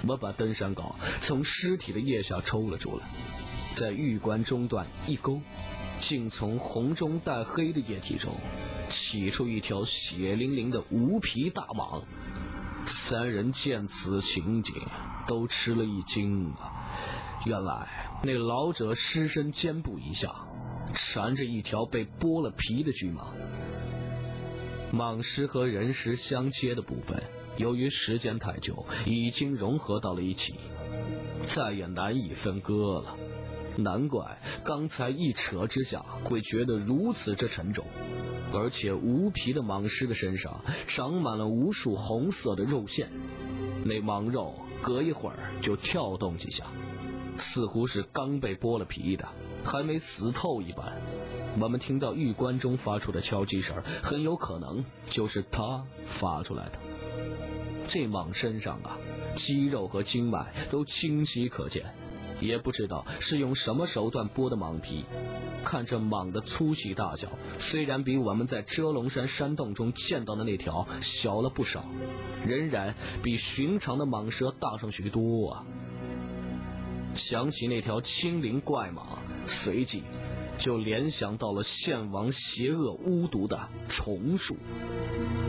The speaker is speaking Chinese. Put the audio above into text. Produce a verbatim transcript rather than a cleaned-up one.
我把登山镐从尸体的腋下抽了出来，在玉棺中段一勾，竟从红中带黑的液体中起出一条血淋淋的无皮大蟒。三人见此情景，都吃了一惊啊！原来那老者尸身肩部以下缠着一条被剥了皮的巨蟒，蟒尸和人尸相接的部分，由于时间太久，已经融合到了一起，再也难以分割了。难怪刚才一扯之下会觉得如此之沉重。而且无皮的蟒尸的身上长满了无数红色的肉线，那蟒肉隔一会儿就跳动几下，似乎是刚被剥了皮的，还没死透一般。我们听到玉棺中发出的敲击声，很有可能就是他发出来的。这蟒身上啊，肌肉和经脉都清晰可见，也不知道是用什么手段剥的蟒皮。看着蟒的粗细大小，虽然比我们在遮龙山山洞中见到的那条小了不少，仍然比寻常的蟒蛇大上许多啊。想起那条青鳞怪蟒，随即就联想到了献王邪恶巫毒的虫术。